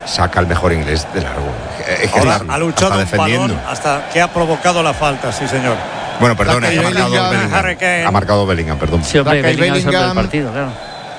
saca el mejor inglés de largo. Es que ahora ha luchado un defendiendo. balón hasta que ha provocado la falta, sí señor. Bueno, perdón, ha marcado Bellingham, perdón. Sí, hombre, Bellingham es el del partido, claro.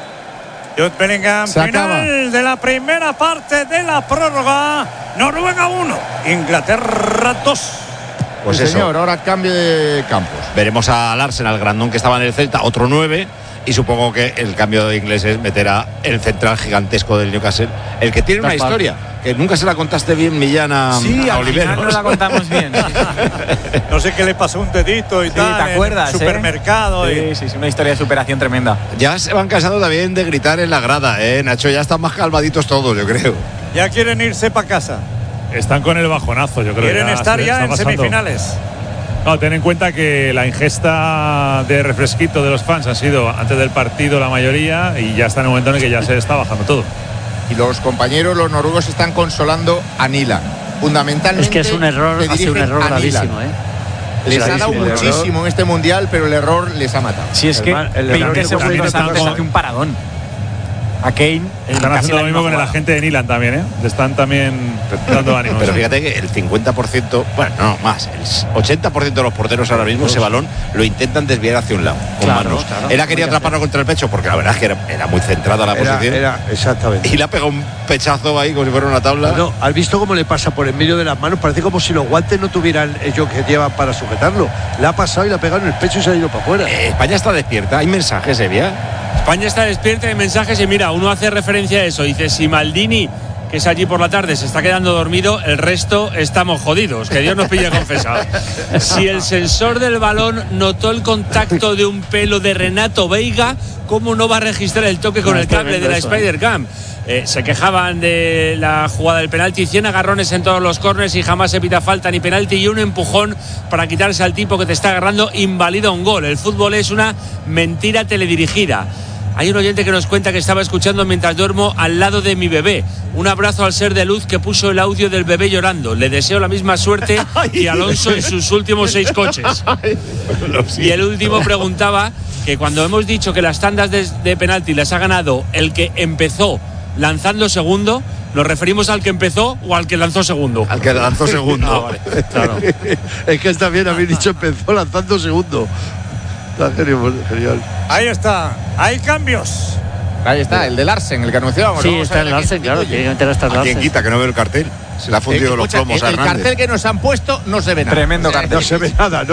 Jude Bellingham, final de la primera parte de la prórroga. Noruega 1, Inglaterra 2. Pues sí, señor, ahora cambio de campos. Veremos a Larsen, al grandón que estaba en el Celta, otro 9. Y supongo que el cambio de inglés es meter a el central gigantesco del Newcastle, el que tiene una historia que nunca se la contaste bien, Millán, a Oliver. No la contamos bien. Sí. No sé qué le pasó un dedito y tal. ¿Te acuerdas? En el supermercado. Sí, una historia de superación tremenda. Ya se van cansando también de gritar en la grada, Nacho. Ya están más calmaditos todos, yo creo. Ya quieren irse para casa. Están con el bajonazo, yo creo. Quieren estar ya en semifinales. No, ten en cuenta que la ingesta de refresquito de los fans ha sido antes del partido la mayoría y ya está en un momento en el que ya se está bajando todo. Y los compañeros, los noruegos, están consolando a Nilan. Fundamentalmente. Es que es un error, ha sido un error gravísimo, Les ha dado muchísimo en este mundial, pero el error les ha matado. Si es que 20 segundos antes hace un paradón. A Kane están haciendo lo mismo con el agente de Nilan también, Le están también dando ánimos. Pero fíjate que el 50%, bueno, no más, el 80% de los porteros ahora mismo ese balón lo intentan desviar hacia un lado con manos. Claro, él quería atraparlo contra el pecho porque la verdad es que era muy centrada la posición. Exactamente. Y le ha pegado un pechazo ahí como si fuera una tabla. No, ¿has visto cómo le pasa por en medio de las manos? Parece como si los guantes no tuvieran ellos que llevan para sujetarlo. Le ha pasado y le ha pegado en el pecho y se ha ido para afuera. España está despierta. Hay mensajes, Evia. España está despierta de mensajes y mira, uno hace referencia a eso. Dice, si Maldini, que es allí por la tarde, se está quedando dormido, el resto estamos jodidos. Que Dios nos pille confesados. Si el sensor del balón notó el contacto de un pelo de Renato Veiga, ¿cómo no va a registrar el toque con el cable de la Spider-Cam? Se quejaban de la jugada del penalti, 100 agarrones en todos los córners y jamás se pita falta ni penalti, y un empujón para quitarse al tipo que te está agarrando invalida un gol. El fútbol es una mentira teledirigida. Hay un oyente que nos cuenta que estaba escuchando mientras duermo al lado de mi bebé. Un abrazo al ser de luz que puso el audio del bebé llorando. Le deseo la misma suerte que Alonso en sus últimos 6 coches. Y el último preguntaba que cuando hemos dicho que las tandas de penalti las ha ganado el que empezó lanzando segundo, ¿nos referimos al que empezó o al que lanzó segundo? Al que lanzó segundo. Vale, claro. Es que está bien, habéis dicho empezó lanzando segundo. Genial. Ahí está, hay cambios. Ahí está, el de Larsen, el que anunciábamos. Sí, está el Larsen, claro, tiene que meter hasta el Larsen. ¿Quién quita que no ve el cartel? Se le ha fundido los plomos a El Hernández. cartel que nos han puesto no se ve nada. Tremendo cartel. No se ve nada.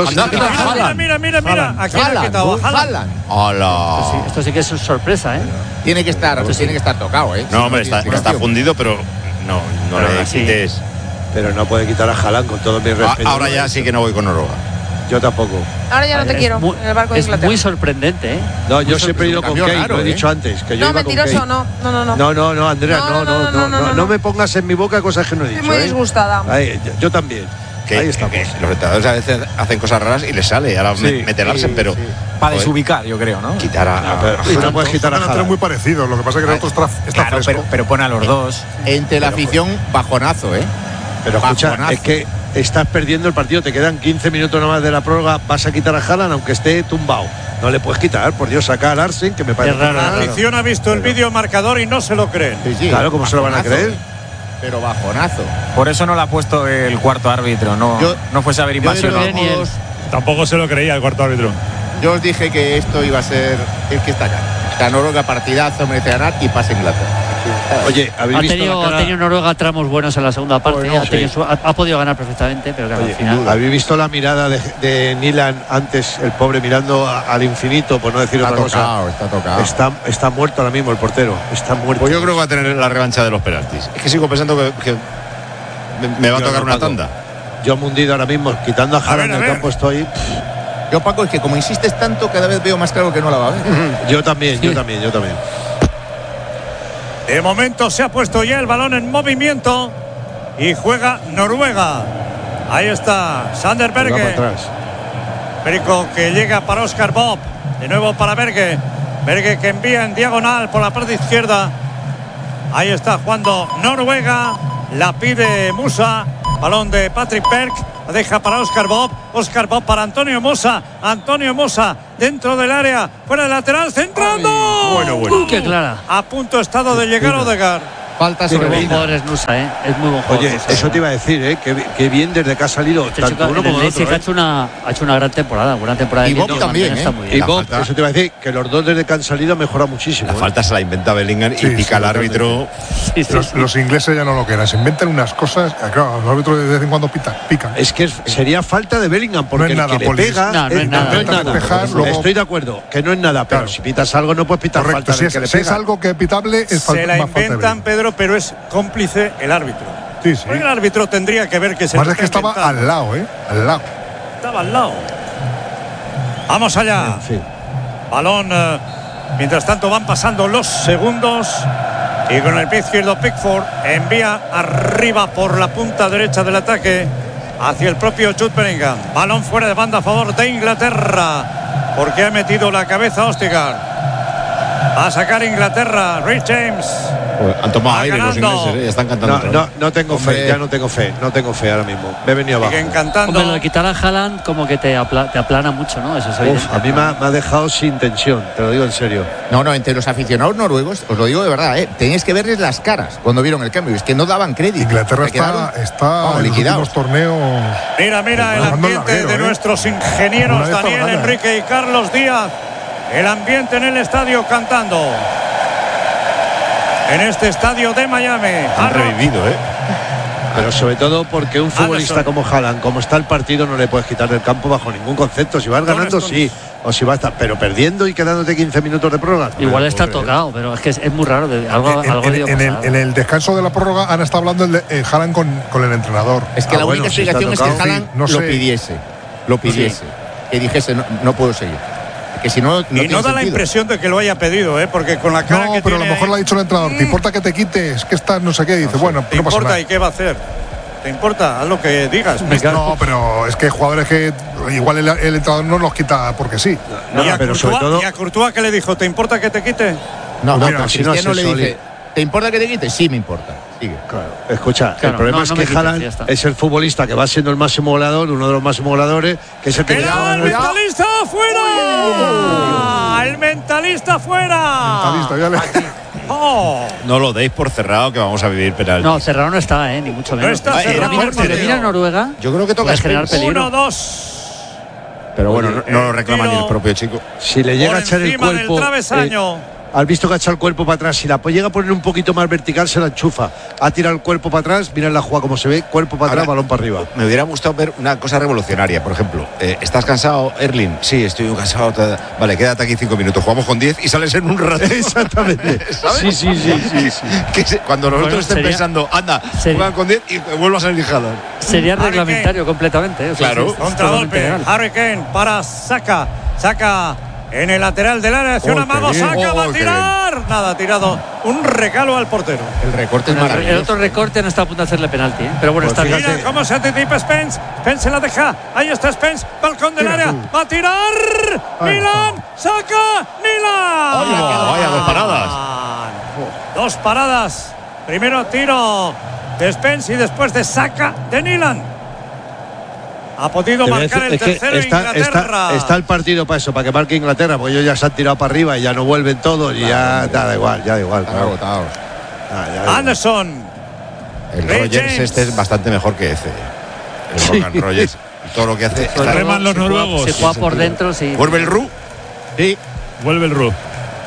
Mira. Aquí ha quitado Haaland. ¡Hola! Esto sí que es sorpresa, Tiene que estar tocado, No, hombre, está fundido, pero no le quites. Pero no puede quitar a Haaland, con todo mi respeto. Ahora ya sí que no voy con Noruega. Yo tampoco. Ahora ya no te quiero en el barco de Inglaterra. Es muy sorprendente, No, yo siempre he ido con Kane, lo he dicho antes. Que yo no, iba mentiroso, con no. No, Andrea, no me pongas en mi boca cosas que no he dicho. Estoy muy disgustada. Yo también. Ahí estamos. Los entrenadores a veces hacen cosas raras y les sale. Ahora meterse, pero. Para desubicar, yo creo, ¿no? Quitar a. No puedes quitar a Haaland. Es muy parecido. Lo que pasa es que el otro está claro, fresco. pero pone a los dos. Entre la afición, bajonazo, Pero escucha, bajonazo. es que estás perdiendo el partido, te quedan 15 minutos nomás de la prórroga, vas a quitar a Haaland aunque esté tumbado. No le puedes quitar, por Dios, saca a Larsen, que me parece raro. La afición ha visto el vídeo marcador y no se lo creen. Sí, claro, ¿cómo se lo van a creer? Pero bajonazo. Por eso no lo ha puesto el cuarto árbitro, no fuese a haber invasión. Tampoco se lo creía el cuarto árbitro. Yo os dije que esto iba a ser el que está acá. La Noruega partidazo, merece ganar y pasa Inglaterra. Oye, ha tenido Noruega tramos buenos en la segunda parte, ha podido ganar perfectamente, pero claro, al final. ¿Habéis visto la mirada de Nilan antes, el pobre mirando al infinito, por no decir otra cosa? Está tocado. Está muerto ahora mismo el portero, está muerto. Pues yo creo que va a tener la revancha de los penaltis. Es que sigo pensando que me va a tocar una tanda. Yo me he hundido ahora mismo, quitando a Haaland del campo estoy. Yo, Paco, es que como insistes tanto, cada vez veo más claro que no la va a ver. Yo también. De momento se ha puesto ya el balón en movimiento y juega Noruega. Ahí está Sander Berge. Perico que llega para Oscar Bob. De nuevo para Berge. Berge que envía en diagonal por la parte izquierda. Ahí está jugando Noruega. La pide Musa. Balón de Patrick Berg. La deja para Oscar Bob. Oscar Bob para Antonio Mosa. Antonio Mosa dentro del área. Fuera del lateral. Centrando. Bueno. ¡Qué clara! A punto estado de llegar Odegaard. Falta sobre buen jugador es Nusa, es muy buen jugador. Oye, eso te iba a decir, que bien desde que ha salido tanto uno como el otro. Ha hecho una gran temporada, buena temporada. Y Bob también, está muy bien. Y Bob, eso te iba a decir, que los dos desde que han salido han mejorado muchísimo. La falta se la inventa Bellingham y pica al árbitro. Los ingleses ya no lo quieran, se inventan unas cosas. Claro, los árbitros de vez en cuando pican. Es que sería falta de Bellingham, porque no es nada, el que le pega. No es nada. Estoy de acuerdo, que no es nada, pero si pitas algo no puedes pitar falta. Si es algo que es pitable, es falta. Se la inventan, Pedro, pero es cómplice el árbitro. Sí. Porque el árbitro tendría que ver que se. Más es que estaba al lado, al lado. Estaba al lado. Vamos allá. En fin. Balón. Mientras tanto van pasando los segundos. Y con el pie izquierdo Pickford envía arriba por la punta derecha del ataque hacia el propio Jude Bellingham. Balón fuera de banda a favor de Inglaterra, porque ha metido la cabeza Ostergaard. Va a sacar Inglaterra. Rhys James. Han tomado aire los ingleses, ya están cantando. No tengo fe, ya no tengo fe ahora mismo. Me he venido abajo. Siguen cantando. Hombre, lo de quitar a Haaland como que te aplana mucho, ¿no? Eso es evidente. A mí me ha dejado sin tensión, te lo digo en serio. No, entre los aficionados noruegos, os lo digo de verdad, tenéis que verles las caras cuando vieron el cambio. Es que no daban crédito. Inglaterra está en los últimos torneos. Mira el ambiente de nuestros ingenieros Daniel Enrique y Carlos Díaz. El ambiente en el estadio cantando. En este estadio de Miami. Han revivido, Pero sobre todo porque un futbolista como Haaland, como está el partido, no le puedes quitar del campo bajo ningún concepto. Si vas ganando, sí. O si vas a estar, pero perdiendo y quedándote 15 minutos de prórroga. Igual está tocado, pero es que es muy raro. En el descanso de la prórroga han estado hablando de Haaland con el entrenador. Es que la única explicación es que Haaland lo pidiese. Que dijese, no puedo seguir. Que si no, y no da la impresión de que lo haya pedido, porque con la cara que pero tiene, a lo mejor le ha dicho el entrenador, ¿te importa que te quites? Que estás no sé qué. Dice, bueno, ¿te importa y qué va a hacer? ¿Te importa? Haz lo que digas. No, pero es que hay jugadores que igual el entrenador no los quita porque sí. Pero sobre todo, ¿y a Courtois qué le dijo? ¿Te importa que te quite? No, Cristiano le dice, ¿te importa que te quite? Sí, me importa. Sigue. Claro. Escucha, el problema es que Haaland es el futbolista que va siendo el máximo goleador, uno de los máximos goleadores, que es el que ¡el mentalista fuera! ¡El mentalista fuera! No lo deis por cerrado, que vamos a vivir penaltis. No, cerrado no está, ni mucho menos. No está cerrado. Mira Noruega. Yo creo que toca generar peligro. 1-2. Pero bueno, no lo reclama ni el propio chico. Si le llega a echar el cuerpo. Has visto que ha echado el cuerpo para atrás. Si la llega a poner un poquito más vertical, se la enchufa. Ha tirado el cuerpo para atrás. Mira la jugada como se ve. Cuerpo para atrás, balón para arriba. Me hubiera gustado ver una cosa revolucionaria. Por ejemplo, ¿estás cansado, Erling? Sí, estoy cansado. Vale, quédate aquí 5 minutos. Jugamos con 10 y sales en un rato. Exactamente. ¿Sabes? Sí. Cuando los otros estén pensando, anda, juegan con 10 y vuelvas a salir Haaland. Sería reglamentario completamente. Claro. Contragolpe. Harry Kane para Saka. Saka en el lateral del área. Hacia un amago. Saka va a tirar. Nada, ha tirado un regalo al portero. El recorte es maravilloso. El otro recorte no está a punto de hacerle penalti, Pero bueno, está bien. Mira cómo se anticipa Spence. Spence se la deja. Ahí está Spence. Balcón del área. Va a tirar. Milan. Saka. Milan. Vaya, 2 paradas. 2 paradas. Primero tiro de Spence y después de Saka de Milan. Ha podido marcar el tercero Inglaterra. Está el partido para eso, para que marque Inglaterra, porque ellos ya se han tirado para arriba y ya no vuelven todos y ya da igual. Están agotados. Anderson. El Rogers es bastante mejor que ese. El Morgan Rogers. Todo lo que hace. Reman los noruegos. Se juega por dentro, sí. ¿Vuelve el Ru? Sí. Vuelve el Ru.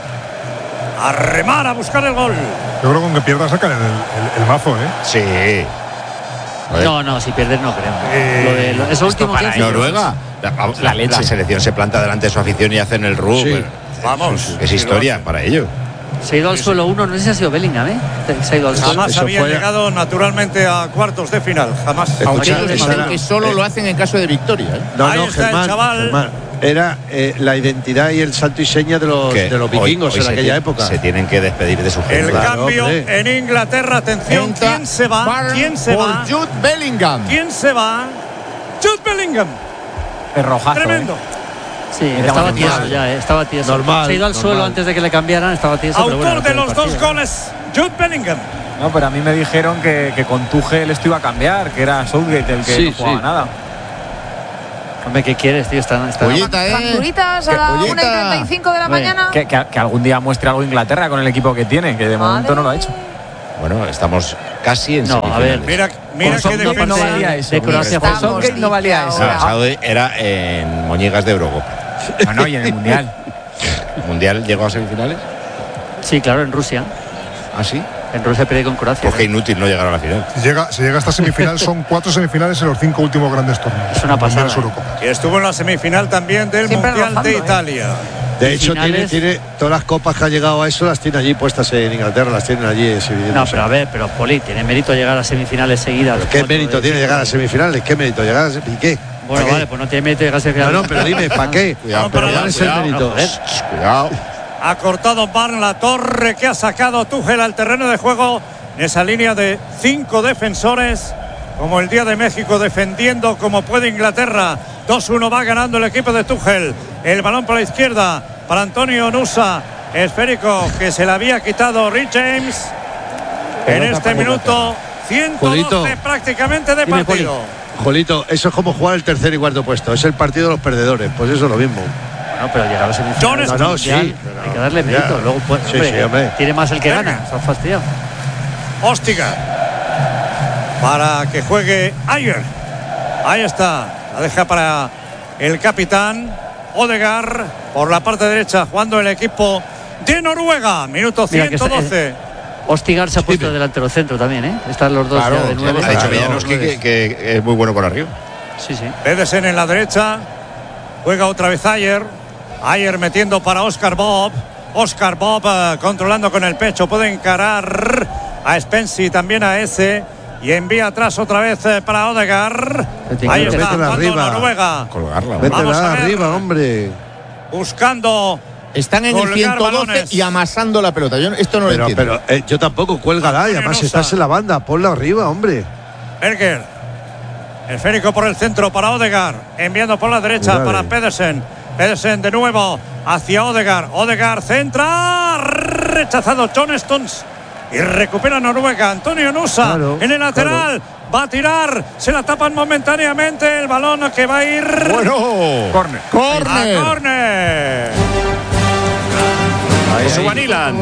A remar, a buscar el gol. Yo creo que con que pierda sacan el mazo, Sí. No, si pierdes no creo. Eso último que hace. Noruega, la selección se planta delante de su afición y hacen el RU. Sí. Vamos. Es historia para ellos. Se ha ido al suelo uno, no sé si ha sido Bellingham, Se ha ido al suelo. Jamás había llegado naturalmente a cuartos de final, jamás. Aunque ellos dicen que solo lo hacen en caso de victoria. Ahí está el chaval. Germán, era la identidad y el santo y seña de los vikingos en aquella época. Se tienen que despedir de su gente. El cambio en Inglaterra, atención, ¿quién se va? ¿Quién se va? Jude Bellingham. ¿Quién se va? Jude Bellingham. El rojazo. Tremendo. Sí, estaba tieso ya, estaba tieso. Normal. Se ha ido al suelo antes de que le cambiaran, estaba tieso. Autor de los 2 goles, Jude Bellingham. No, pero a mí me dijeron que con Tuchel esto iba a cambiar, que era Southgate el que no jugaba nada. Hombre, ¿qué quieres, tío? Facturitas a la 1:35 de la mañana. Que algún día muestre algo Inglaterra con el equipo que tiene, que de momento no lo ha hecho. Bueno, estamos casi en No, a ver, Mira con que no valía eso. De Croacia no valía eso. Saudi era en Moñigas de Eurocopa. No, y en el Mundial. ¿El Mundial llegó a semifinales? Sí, claro, en Rusia. ¿Ah, sí? En Rusia perdió con Croacia. Pues qué inútil no llegar a la final. Si llega a esta semifinal, son 4 semifinales en los 5 últimos grandes torneos. Es una pasada. Y estuvo en la semifinal también del Siempre Mundial rozando, de Italia. De hecho, finales. tiene todas las copas que ha llegado a eso, las tiene allí puestas en Inglaterra, las tienen allí exhibiendo. No, pero a ver, pero Poli, tiene mérito llegar a semifinales seguidas. ¿Qué mérito tiene llegar a semifinales? ¿Qué mérito llegar a semifinales? ¿Y qué? Bueno, vale, pues no tiene mérito llegar a semifinales. No, pero dime, ¿para qué? Cuidado, pero cuidado, ¿cuál es el mérito? Cuidado. Ha cortado Barn la torre que ha sacado Tuchel al terreno de juego en esa línea de 5 defensores, como el día de México, defendiendo como puede Inglaterra. 2-1 va ganando el equipo de Tuchel. El balón por la izquierda para Antonio Nusa, esférico que se le había quitado Rich James. En este minuto 112 Jolito, prácticamente de dime, partido. Jolito, eso es como jugar el tercer y cuarto puesto, es el partido de los perdedores, pues eso es lo mismo. No, pero llegar a las semifinales. John No, mundial, sí, hay que darle mérito. ya. Luego, pues, Sí, sí, hombre. tiene más el que Venga. gana. Se han fastidiado. Ostiga para que juegue Ayer. Ahí está, la deja para el capitán Odegaard por la parte derecha, jugando el equipo de Noruega. Minuto Mira que 112. Ostigar se ha puesto de delantero centro también, ¿eh? Están los dos Claro, ya de nuevo. ha dicho Villanuski que es muy bueno por arriba. Sí, sí. Pedersen en la derecha, juega otra vez Ayer. Ayer metiendo para Oscar Bob. Oscar Bob controlando con el pecho, puede encarar a Spencer y también a ese. Y envía atrás otra vez para Odegaard. Ahí está, jugando arriba. Noruega. Colgarla. Vamos a Métela ver. arriba, hombre. Buscando. Están en el Colgar 112 balones. y amasando la pelota. Yo esto no lo entiendo. Pero yo tampoco, cuélgala y Antonio además Nusa. estás en la banda, ponla arriba, hombre. Berger. Esférico por el centro para Odegaard. Enviando por la derecha Dale. para Pedersen. Pedersen de nuevo hacia Odegaard. Odegaard centra. Rechazado John Stones. Y recupera Noruega. Antonio Nusa Claro, en el lateral. Va a tirar. Se la tapan momentáneamente. El balón que va a ir. Bueno. Corner. A córner. Subanilan.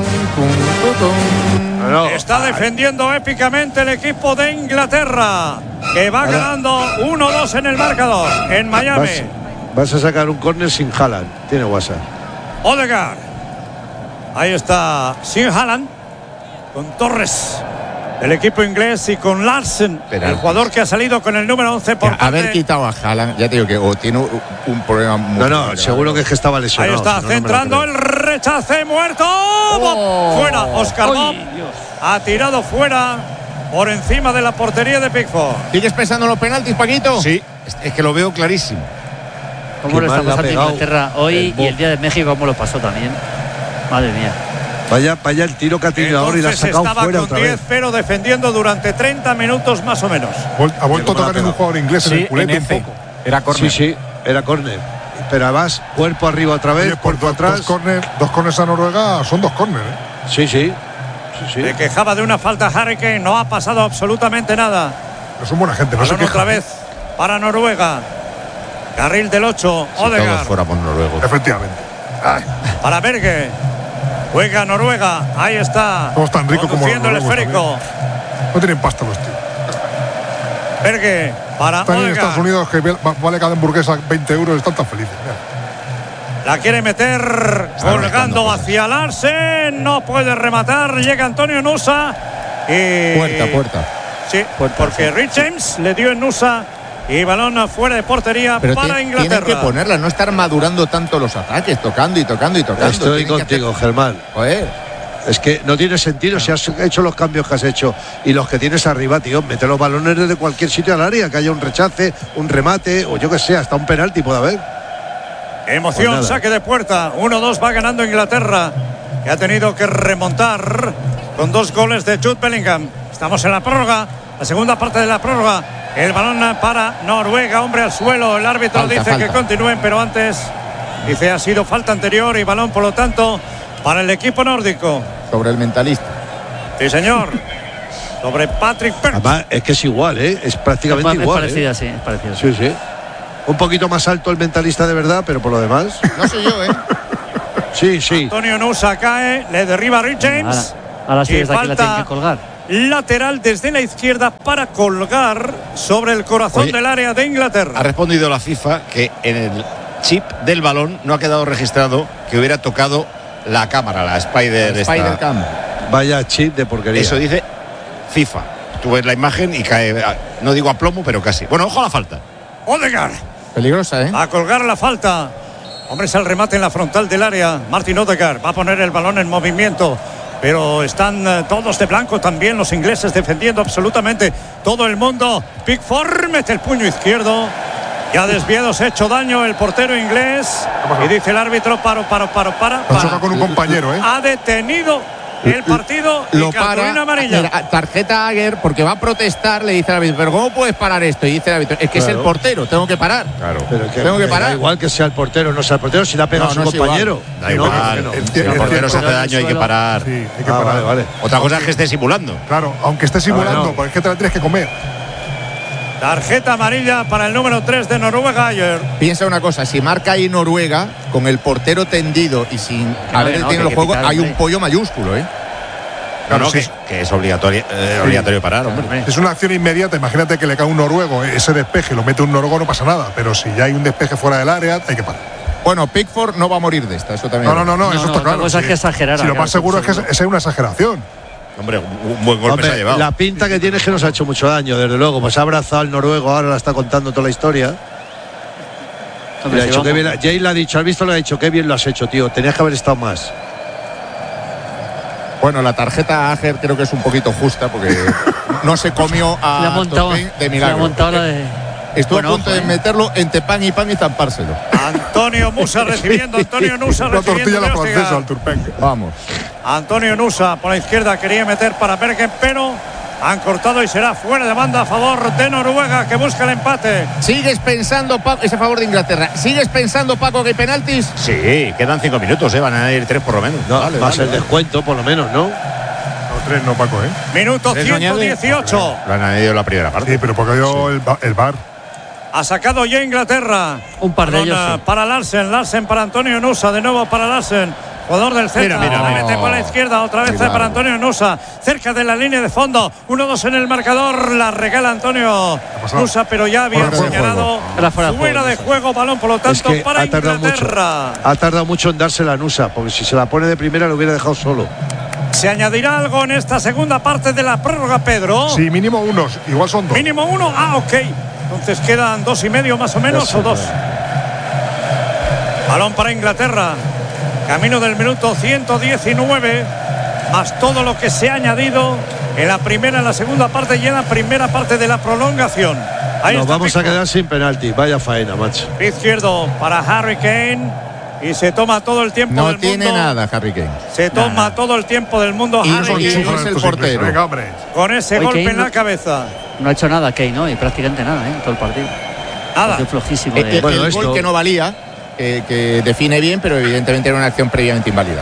Está defendiendo épicamente el equipo de Inglaterra, que va ganando 1-2 en el marcador en Miami. Vas a sacar un córner sin Haaland, tiene WhatsApp. Odegaard. Ahí está sin Haaland, con Torres, el equipo inglés, y con Larsen, el jugador que ha salido con el número 11 por Haber parte. quitado a Haaland, ya te digo que o tiene un problema muy No, grave. seguro que es que estaba Ahí lesionado. está, si no, no me lo centrando creo. el rechace, muerto. Bob, fuera, Oscar Bob ha tirado fuera por encima de la portería de Pickford. ¿Sigues pensando en los penaltis, Paquito? Sí, es que lo veo clarísimo. ¿Cómo Qué lo mal está le ha pasando pegado Inglaterra hoy el y Bob. el día de México, cómo lo pasó también? Madre mía. Vaya el tiro que ha tenido ahora y la ha Entonces sacado estaba fuera con otra 10, vez. pero defendiendo durante 30 minutos más o menos. Ha vuelto a tocar en un jugador inglés en Sí, el culete en un F. poco. Era corner. Sí, era córner. Pero además, cuerpo arriba otra vez, Oye, por cuerpo atrás. dos corners a Noruega son 2 corners. Sí. Se quejaba de una falta Harry Kane, no ha pasado absolutamente nada. Pero son buena gente, no se Balón quejan. otra vez para Noruega. Carril del 8, Si todos Odegaard. fuéramos noruegos. Efectivamente. Para Berge. Juega Noruega, ahí está. Todos tan ricos como los conduciendo el noruegos esférico. No tienen pasta los tíos. Berge para Están en Estados Odegaard. Unidos que vale cada hamburguesa 20 euros, están tan felices. Mira. La quiere meter colgando hacia Larsen. No puede rematar. Llega Antonio Nusa. Y Puerta. Sí, porque Rich James le dio en Nusa. Y balón fuera de portería Pero para tienen Inglaterra. que ponerla, no estar madurando tanto los ataques, tocando y tocando y tocando. Estoy Tienen que contigo, hacer- Germán. Joder. Es que no tiene sentido si has hecho los cambios que has hecho y los que tienes arriba, tío. Mete los balones desde cualquier sitio al área, que haya un rechace, un remate o yo que sé, hasta un penalti puede haber. Emoción, Pues nada. saque de puerta. 1-2 va ganando Inglaterra, que ha tenido que remontar con 2 goles de Jude Bellingham. Estamos en la prórroga, la segunda parte de la prórroga. El balón para Noruega, hombre al suelo. El árbitro dice que continúen, pero antes dice ha sido falta anterior y balón, por lo tanto, para el equipo nórdico. Sobre el mentalista. Sí, señor. Sobre Patrick Perch. Además, es que es igual, ¿eh? Es prácticamente Es igual. parecida, sí, es parecida. Sí. Un poquito más alto el mentalista de verdad, pero por lo demás. No soy yo, ¿eh? Sí. Antonio Nusa cae, le derriba a Rich James. Ahora sí, Y desde aquí la falta tienen que colgar. lateral desde la izquierda para colgar sobre el corazón del área de Inglaterra. Ha respondido la FIFA que en el chip del balón no ha quedado registrado que hubiera tocado la cámara, la Spider Cam. Vaya chip de porquería. Eso dice FIFA. Tú ves la imagen y cae, no digo a plomo, pero casi. Bueno, ojo a la falta. Odegaard. Peligrosa, ¿eh? A colgar la falta. Hombre, es el remate en la frontal del área. Martin Odegaard va a poner el balón en movimiento. Pero están todos de blanco también los ingleses defendiendo absolutamente todo el mundo. Pickford mete el puño izquierdo. Ya desviado, se ha hecho daño el portero inglés. Y dice el árbitro, para. Choca con un compañero, ¿eh? Ha detenido el partido lo y cartulina amarilla. Tarjeta a Agger porque va a protestar, le dice al árbitro, pero ¿cómo puedes parar esto? Y dice el árbitro, es que es el portero, tengo que parar. Claro. Pero tengo que parar. Da igual que sea el portero, no sea el portero, si le ha pegado a su compañero. Da igual. Si el portero se hace daño, hay que parar. Sí, hay que parar. Vale. Otra cosa es que esté simulando. Claro, aunque esté simulando, porque es que te la tienes que comer. Tarjeta amarilla para el número 3 de Noruega ayer. Piensa una cosa, si marca ahí Noruega, con el portero tendido y sin haber detenido los juegos, hay un pollo mayúsculo, ¿eh? Claro, que es obligatorio parar, hombre. Es una acción inmediata. Imagínate que le cae un noruego, ese despeje, lo mete un noruego, no pasa nada. Pero si ya hay un despeje fuera del área, hay que parar. Bueno, Pickford no va a morir de esta, eso también. No, eso está claro. Cosa es que exagerar. Si lo más seguro es que esa es una exageración. Hombre, un buen golpe se ha llevado. La pinta que tiene es que nos ha hecho mucho daño, desde luego. Pues ha abrazado al noruego, ahora la está contando toda la historia. Le ha dicho que bien, Jay le ha dicho, al visto le ha dicho, qué bien lo has hecho, tío. Tenías que haber estado más. Bueno, la tarjeta a Agger creo que es un poquito justa porque no se comió a Turpin de milagro. Estuvo a punto de meterlo entre pan y zampárselo. Antonio Nusa recibiendo. La tortilla a la francesa al Turpin. Vamos. Antonio Nusa por la izquierda quería meter para Bergen, pero han cortado y será fuera de banda a favor de Noruega, que busca el empate. ¿Sigues pensando, Paco, es a favor de Inglaterra? ¿Sigues pensando, Paco, que hay penaltis? Sí, quedan 5 minutos, van a ir 3 por lo menos. No, va a ser descuento por lo menos, ¿no? No, 3 no, Paco, ¿eh? Minuto 118. Lo han añadido en la primera parte. Sí, pero porque dio el VAR. Ha sacado ya Inglaterra. Un par de ellos. Para Larsen para Antonio Nusa, de nuevo para Larsen. Jugador del centro, mete por la izquierda, otra vez para Antonio Nusa, cerca de la línea de fondo, 1-2 en el marcador, la regala Antonio Nusa, pero ya había señalado fuera de juego, balón, por lo tanto, es que para Inglaterra. Ha tardado mucho en dársela a Nusa, porque si se la pone de primera lo hubiera dejado solo. ¿Se añadirá algo en esta segunda parte de la prórroga, Pedro? Sí, mínimo 1, igual son 2. Mínimo 1, ok. Entonces quedan 2,5 más o menos, o 2. Balón para Inglaterra. Camino del minuto 119, más todo lo que se ha añadido en la primera, en la segunda parte y en la primera parte de la prolongación. Ahí nos vamos a quedar sin penalti. Vaya faena, macho. Izquierdo para Harry Kane y se toma todo el tiempo del mundo. No tiene nada, Harry Kane. Se toma todo el tiempo del mundo. Y Harry Kane es el portero. Con ese golpe en la cabeza. No ha hecho nada Kane, ¿no? Y prácticamente nada, en todo el partido. Nada. Qué flojísimo. El gol que no valía. Que define bien, pero evidentemente era una acción previamente inválida.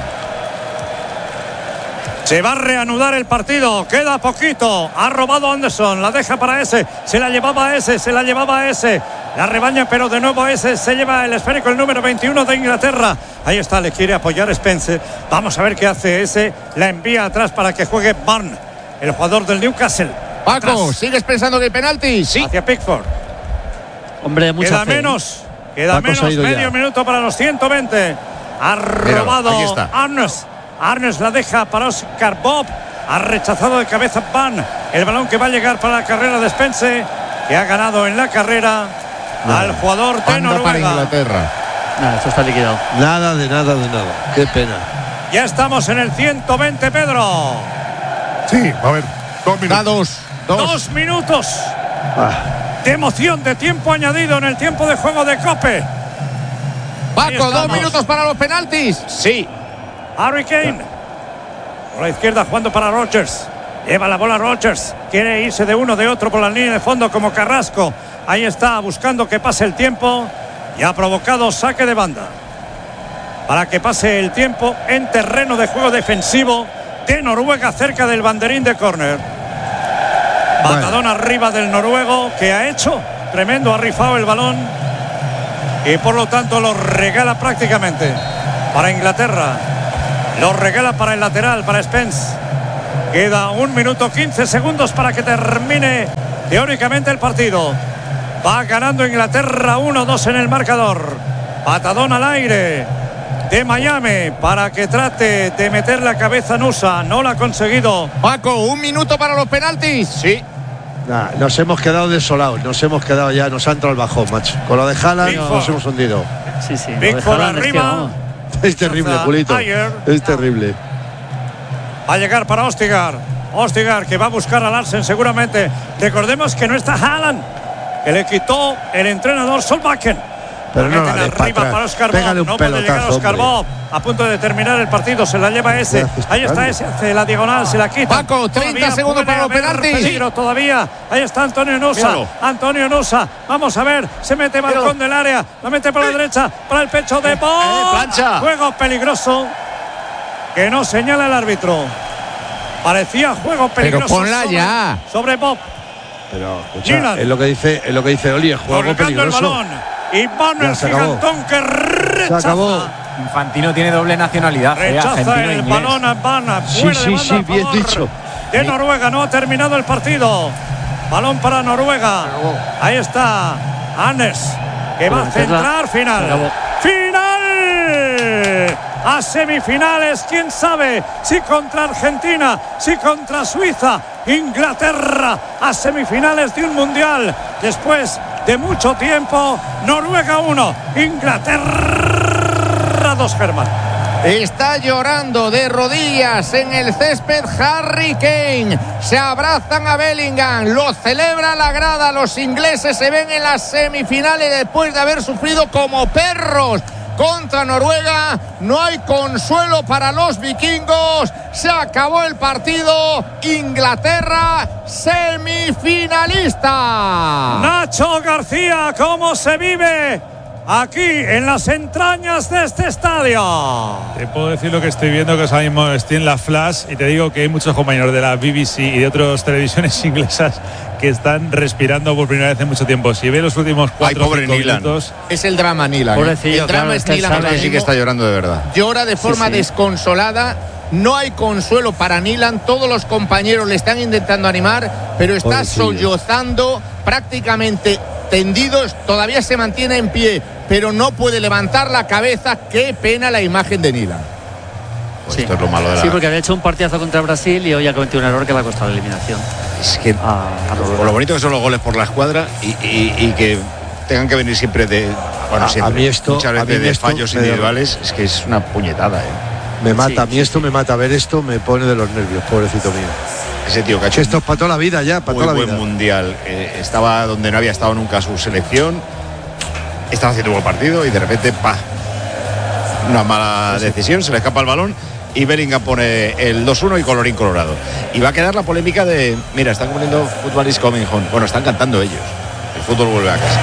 Se va a reanudar el partido, queda poquito. Ha robado Anderson, la deja para ese, se la llevaba a ese, la rebaña, pero de nuevo ese se lleva el esférico, el número 21 de Inglaterra. Ahí está, le quiere apoyar Spence. Vamos a ver qué hace ese, la envía atrás para que juegue Barn, el jugador del Newcastle. Paco, atrás. ¿Sigues pensando que hay penalti? Sí. Hacia Pickford. Hombre, mucha Queda fe. menos. Queda menos, medio minuto para los 120. Ha robado Arnes la deja para Oscar Bob. Ha rechazado de cabeza Van. El balón que va a llegar para la carrera de Spence, que ha ganado en la carrera al jugador de Noruega. Para Inglaterra. Nada, esto está liquidado. Nada. Qué pena. Ya estamos en el 120, Pedro. Sí, a ver, 2 minutos. 2 minutos. De emoción, de tiempo añadido en el tiempo de juego de Cope. Paco, 2 minutos para los penaltis. Sí. Harry Kane. Por la izquierda jugando para Rodgers. Lleva la bola Rodgers. Quiere irse de uno, de otro por la línea de fondo como Carrasco. Ahí está buscando que pase el tiempo. Y ha provocado saque de banda. Para que pase el tiempo en terreno de juego defensivo de Noruega cerca del banderín de córner. Patadón arriba del noruego, que ha hecho tremendo, ha rifado el balón y por lo tanto lo regala prácticamente para Inglaterra. Lo regala para el lateral, para Spence. Queda 1 minuto 15 segundos para que termine teóricamente el partido. Va ganando Inglaterra 1-2 en el marcador. Patadón al aire de Miami para que trate de meter la cabeza en USA. No lo ha conseguido. Paco, 1 minuto para los penaltis. Sí. Nah, nos hemos quedado desolados, nos hemos quedado ya, nos ha entrado el bajón, macho. Con lo de Haaland nos hemos hundido. Sí. Bigford arriba. Es terrible, Pulito. Es terrible. Va a llegar para Ostigar, que va a buscar a Larsen seguramente. Recordemos que no está Haaland, que le quitó el entrenador Solbakken. Pero no la des arriba para Oscar Bob. No puede llegar Oscar Bob. A punto de terminar el partido, se la lleva ese. Ahí está ese, hace la diagonal, se la quita. Paco, 30 segundos para los penaltis. Peligro todavía. Ahí está Antonio Nusa. Antonio Nusa. Vamos a ver, se mete balcón del área, la mete por la derecha, para el pecho de Bob. Plancha. Juego peligroso que no señala el árbitro. Parecía juego peligroso. Pero ponla ya. Sobre Bob. Pero escucha, es lo que dice Oli, es juego peligroso. El balón. Y Manu el gigantón que rechaza. Se acabó. Infantino tiene doble nacionalidad. Rechaza el balón a Bana. Sí, bien dicho. De Noruega, no ha terminado el partido. Balón para Noruega. Ahí está Anes, que va a centrar. Final. A semifinales, quién sabe si contra Argentina, si contra Suiza. Inglaterra a semifinales de un mundial después de mucho tiempo. Noruega 1, Inglaterra 2, Germán. Está llorando de rodillas en el césped Harry Kane. Se abrazan a Bellingham, lo celebra la grada. Los ingleses se ven en las semifinales después de haber sufrido como perros contra Noruega. No hay consuelo para los vikingos. Se acabó el partido. Inglaterra semifinalista. Nacho García, ¿cómo se vive aquí en las entrañas de este estadio? Te puedo decir lo que estoy viendo, que ahora mismo estoy en la Flash, y te digo que hay muchos compañeros de la BBC y de otras televisiones inglesas que están respirando por primera vez en mucho tiempo. Si ve los últimos 4 o 5 minutos... Es el drama Nilan. Pobrecillo, el drama es Nilan. Sí que está llorando de verdad. Llora de forma desconsolada. No hay consuelo para Nilan. Todos los compañeros le están intentando animar, pero está sollozando, prácticamente tendidos. Todavía se mantiene en pie, pero no puede levantar la cabeza. Qué pena la imagen de Nilan. Pues esto es lo malo de la... Sí, porque había hecho un partidazo contra Brasil y hoy ha cometido un error que le ha costado la eliminación. Es que por lo bonito que son los goles por la escuadra y que tengan que venir siempre de... Bueno, siempre, a mí esto, muchas veces de fallos individuales, es que es una puñetada, Me mata, a mí esto me mata. Ver esto me pone de los nervios, pobrecito mío. Ese tío que ha hecho esto es para toda la vida ya, para toda la vida. Buen mundial. Estaba donde no había estado nunca su selección. Estaba haciendo un buen partido y de repente, una mala decisión, se le escapa el balón y Bellingham pone el 2-1 y colorín colorado. Y va a quedar la polémica de, mira, están poniendo Football is coming home. Bueno, están cantando ellos. El fútbol vuelve a casa.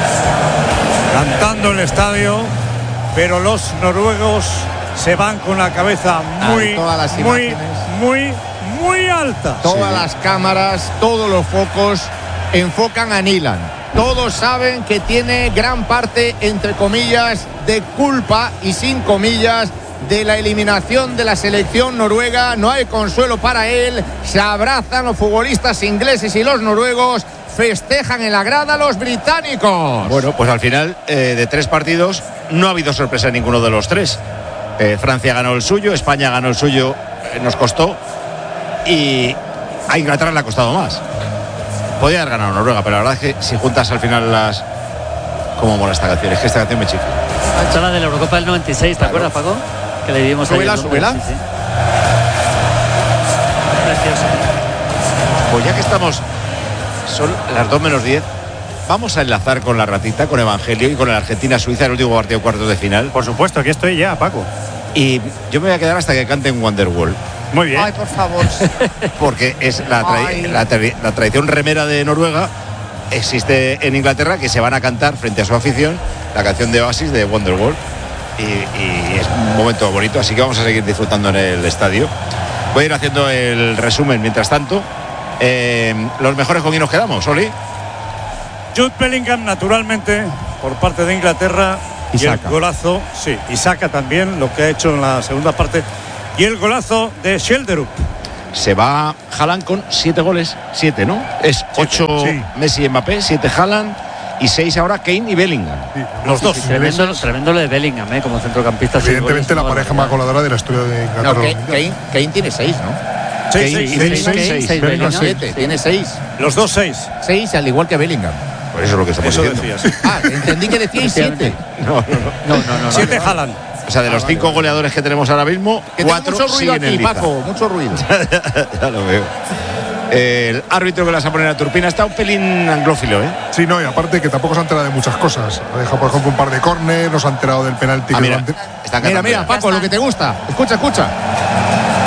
Cantando el estadio, pero los noruegos se van con la cabeza muy alta. Todas las cámaras, todos los focos enfocan a Nilan. Todos saben que tiene gran parte, entre comillas, de culpa y sin comillas, de la eliminación de la selección noruega. No hay consuelo para él. Se abrazan los futbolistas ingleses y los noruegos. Festejan en la grada los británicos. Bueno, pues al final de 3 partidos no ha habido sorpresa en ninguno de los 3. Francia ganó el suyo, España ganó el suyo, nos costó, y a Inglaterra le ha costado más. Podía haber ganado Noruega, pero la verdad es que si juntas al final las... ¿Cómo mola esta canción? Es que esta canción me chifla. Esta la de la Eurocopa del 96, ¿te acuerdas, Paco? Que le dimos súbela. Sí. Precioso. Pues ya que estamos, son las 2:10, vamos a enlazar con la ratita, con Evangelio y con el Argentina-Suiza, el último partido cuartos de final. Por supuesto, aquí estoy ya, Paco. Y yo me voy a quedar hasta que canten Wonderwall. Muy bien. Ay, por favor. Porque es la tradición remera de Noruega. Existe en Inglaterra, que se van a cantar frente a su afición la canción de Oasis de Wonderwall. Y es un momento bonito, así que vamos a seguir disfrutando en el estadio. Voy a ir haciendo el resumen mientras tanto. Los mejores, ¿con quién nos quedamos, Oli? Jude Bellingham, naturalmente, por parte de Inglaterra. Y el golazo, y saca también lo que ha hecho en la segunda parte. Y el golazo de Schjelderup. se va Haaland con 7 goles. 7, ¿no? Es 8 Messi y Mbappé, 7 Haaland y 6 ahora Kane y Bellingham. Sí, los dos. Tremendo lo de Bellingham, como centrocampista. Evidentemente la pareja más goleadora de la historia de Inglaterra. Kane tiene 6, ¿no? 6, Bellingham 7, tiene 6. Los dos 6. 6, al igual que Bellingham. Por eso es lo que estamos diciendo. Entendí que decíais 7. No. 7 Haaland. O sea, de los 5 goleadores que tenemos ahora mismo, 4 siguen en lista. Paco, mucho ruido. Ya lo veo. El árbitro que las va a poner a Turpina está un pelín anglófilo, ¿eh? Sí, no, y aparte que tampoco se ha enterado de muchas cosas. Ha dejado, por ejemplo, un par de córner, no se ha enterado del penalti. Mira, Paco, lo que te gusta. Escucha.